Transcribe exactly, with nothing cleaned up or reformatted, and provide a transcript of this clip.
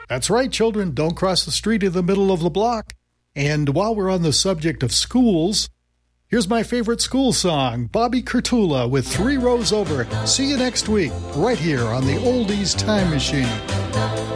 That's right, children. Don't cross the street in the middle of the block. And while we're on the subject of schools, here's my favorite school song, Bobby Kurtula with Three Rows Over. See you next week, right here on the Oldies Time Machine.